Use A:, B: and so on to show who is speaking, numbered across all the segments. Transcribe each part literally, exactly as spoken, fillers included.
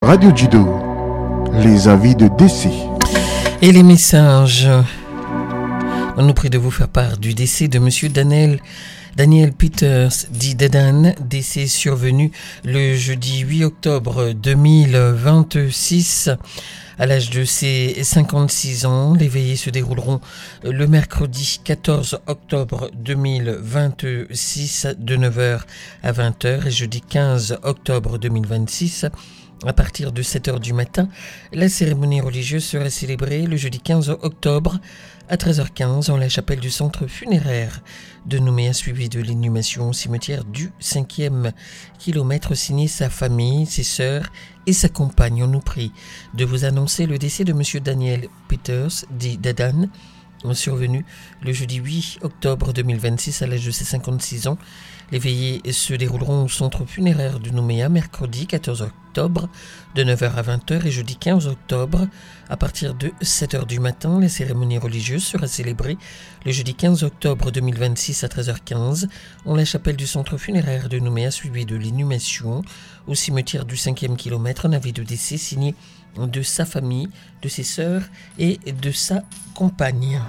A: Radio Judo, les avis de décès.
B: Et les messages. On nous prie de vous faire part du décès de Monsieur Daniel, Daniel Peters, dit Dadan, décès survenu le jeudi huit octobre deux mille vingt-six. À l'âge de ses cinquante-six ans, les veillées se dérouleront le mercredi quatorze octobre deux mille vingt-six de neuf heures à vingt heures et jeudi quinze octobre deux mille vingt-six à partir de sept heures du matin. La cérémonie religieuse sera célébrée le jeudi quinze octobre à treize heures quinze en la chapelle du centre funéraire de Nouméa, suivi de l'inhumation au cimetière du cinquième kilomètre, signé sa famille, ses sœurs et sa compagne. On nous prie de vous annoncer le décès de Monsieur Daniel Peters, dit Dadan, survenu le jeudi huit octobre deux mille vingt-six à l'âge de ses cinquante-six ans. Les veillées se dérouleront au centre funéraire de Nouméa mercredi quatorze octobre de neuf heures à vingt heures et jeudi quinze octobre à partir de sept heures du matin. La cérémonie religieuse sera célébrée le jeudi quinze octobre deux mille vingt-six à treize heures quinze en la chapelle du centre funéraire de Nouméa, suivi de l'inhumation au cimetière du cinquième kilomètre. Un avis de décès signé de sa famille, de ses sœurs et de sa compagne.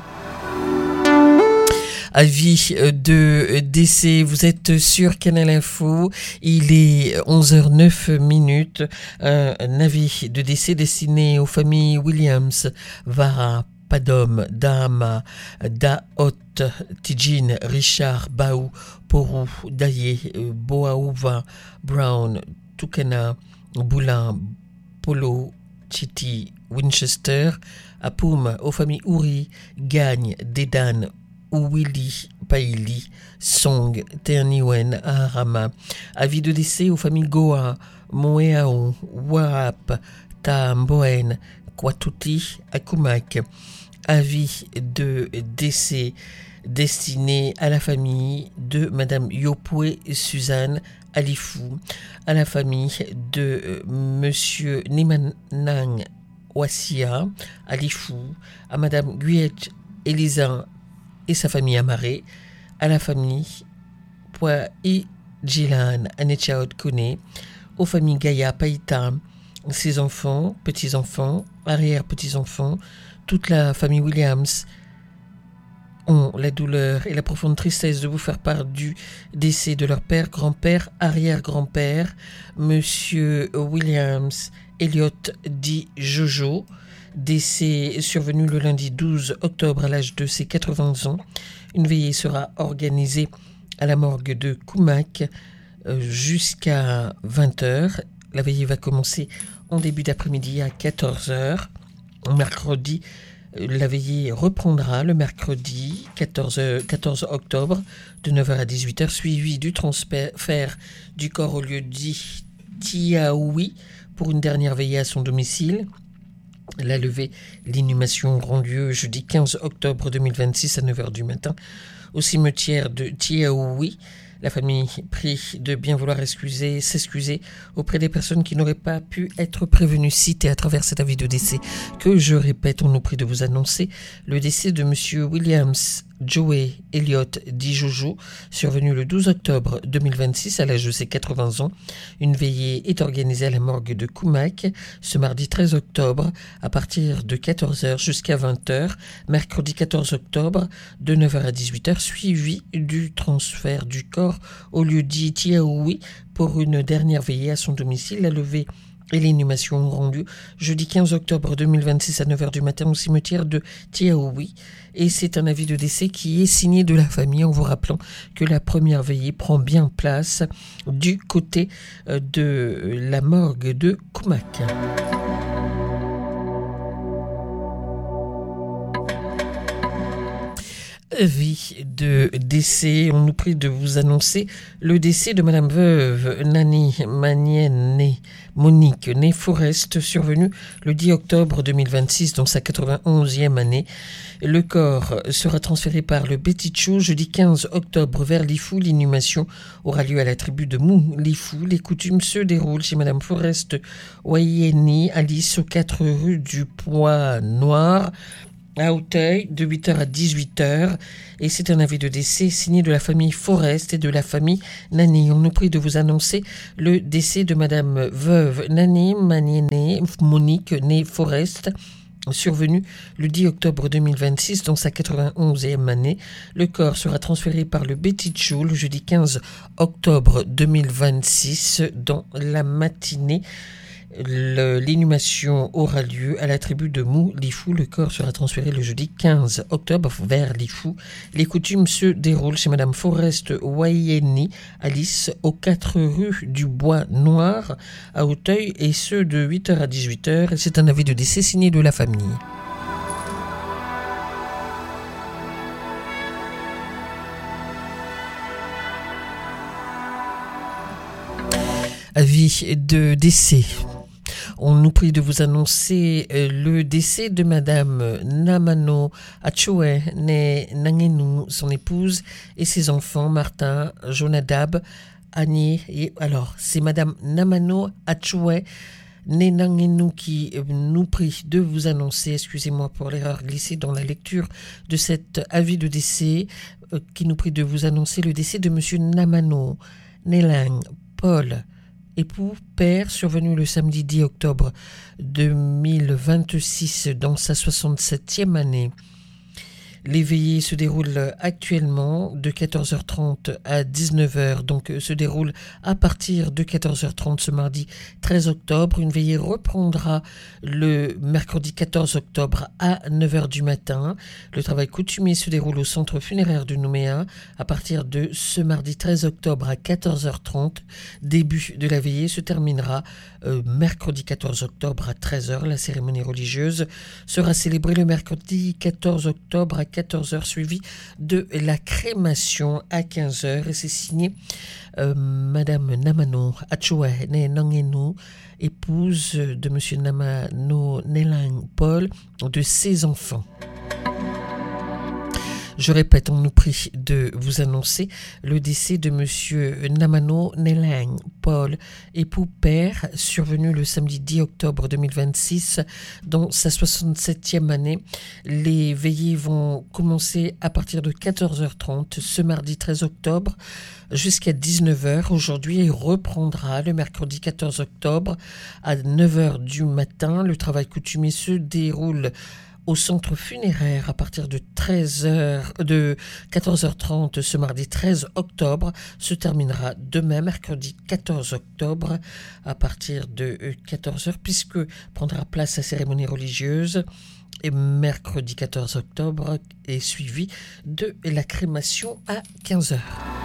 B: Avis de décès, vous êtes sur Canal Info, il est onze heures neuf minutes. Un, un avis de décès destiné aux familles Williams, Vara, Padom, Dahama, Daot, Tijin, Richard, Baou, Porou, Daye, Boaouva, Brown, Tukana, Boulin, Polo, Chiti, Winchester, Apoum, aux familles Ouri, Gagne, Dedan, Ouili, Paili, Song, Terniwen, Aharama. Avis de décès aux familles Goa, Moeao, Wahap, Taamboen, Kwatuti, Akumak. Avis de décès destiné à la famille de Madame Yopoué Suzanne Alifou, à la famille de Monsieur Nimanang Wassia Alifou, à Madame Guyet Elisa et sa famille Amaré, à la famille Poa et Jilan Anechaot Kone, aux familles Gaïa Païta, ses enfants, petits-enfants, arrière-petits-enfants, toute la famille Williams ont la douleur et la profonde tristesse de vous faire part du décès de leur père, grand-père, arrière-grand-père, Monsieur Williams Elliot dit Jojo, décès survenu le lundi douze octobre à l'âge de ses quatre-vingts ans. Une veillée sera organisée à la morgue de Koumak euh, jusqu'à vingt heures. La veillée va commencer en début d'après-midi à quatorze heures. Mercredi, la veillée reprendra le mercredi quatorze octobre de neuf heures à dix-huit heures, suivi du transfert du corps au lieu dit Tiaoui pour une dernière veillée à son domicile. La levée, l'inhumation auront lieu jeudi quinze octobre deux mille vingt-six à neuf heures du matin au cimetière de Tiaoui. La famille prie de bien vouloir excuser, s'excuser auprès des personnes qui n'auraient pas pu être prévenues, citées à travers cet avis de décès que je répète. On nous prie de vous annoncer le décès de Monsieur Williams Joey Elliott dit Jojo, survenu le douze octobre deux mille vingt-six à l'âge de ses quatre-vingts ans. Une veillée est organisée à la morgue de Koumak ce mardi treize octobre à partir de quatorze heures jusqu'à vingt heures, mercredi quatorze octobre de neuf heures à dix-huit heures, suivi du transfert du corps au lieu dit Tiaoui pour une dernière veillée à son domicile. La levée et l'inhumation auront lieu jeudi quinze octobre deux mille vingt-six à neuf heures du matin au cimetière de Tiaoui. Et c'est un avis de décès qui est signé de la famille en vous rappelant que la première veillée prend bien place du côté de la morgue de Koumak. Avis de décès, on nous prie de vous annoncer le décès de Madame Veuve Nani Manienne née Monique née Forest, survenue le dix octobre deux mille vingt-six dans sa quatre-vingt-onzième année. Le corps sera transféré par le Beticho jeudi quinze octobre vers Lifou. L'inhumation aura lieu à la tribu de Mou Lifou. Les coutumes se déroulent chez Madame Forest Wayeni Alice aux quatre rues du Pois Noir. à Auteuil de huit heures à dix-huit heures. Et c'est un avis de décès signé de la famille Forest et de la famille Nani. On nous prie de vous annoncer le décès de Madame Veuve Nani Maniene Monique, née Forest, survenu le dix octobre deux mille vingt-six dans sa quatre-vingt-onzième année. Le corps sera transféré par le Betitchou le jeudi quinze octobre deux mille vingt-six dans la matinée. Le, l'inhumation aura lieu à la tribu de Mou-Lifou. Le corps sera transféré le jeudi quinze octobre vers Lifou. Les coutumes se déroulent chez Madame Forest Wayeni Alice, aux quatre rues du Bois Noir à Auteuil, et ce de huit heures à dix-huit heures. C'est un avis de décès signé de la famille. Avis de décès. On nous prie de vous annoncer le décès de Madame Namano Achoué, née Nangenu, son épouse, et ses enfants, Martin, Jonadab, Annie. Et alors, c'est Madame Namano Achoué, née Nangenu, qui nous prie de vous annoncer, excusez-moi pour l'erreur glissée dans la lecture de cet avis de décès, qui nous prie de vous annoncer le décès de Monsieur Namano Nelang Paul, époux, père, survenu le samedi dix octobre deux mille vingt-six dans sa soixante-septième année. Les veillées se déroulent actuellement de quatorze heures trente à dix-neuf heures, donc se déroule à partir de quatorze heures trente ce mardi treize octobre. Une veillée reprendra le mercredi quatorze octobre à neuf heures du matin. Le travail coutumier se déroule au centre funéraire de Nouméa à partir de ce mardi treize octobre à quatorze heures trente. Début de la veillée se terminera euh, mercredi quatorze octobre à treize heures. La cérémonie religieuse sera célébrée le mercredi quatorze octobre à quatorze heures, suivi de la crémation à quinze heures, et c'est signé euh, Madame Namano Achoué Nangenu, épouse de Monsieur Namano Nelang Paul, de ses enfants. Je répète, on nous prie de vous annoncer le décès de Monsieur Namano Nelang Paul, époux père, survenu le samedi dix octobre deux mille vingt-six dans sa soixante-septième année. Les veillées vont commencer à partir de quatorze heures trente ce mardi treize octobre jusqu'à dix-neuf heures aujourd'hui, et reprendra le mercredi quatorze octobre à neuf heures du matin. Le travail coutumier se déroule au centre funéraire à partir de treize heures, de quatorze heures trente ce mardi treize octobre, se terminera demain mercredi quatorze octobre à partir de quatorze heures, puisque prendra place la cérémonie religieuse, et mercredi quatorze octobre est suivi de la crémation à quinze heures.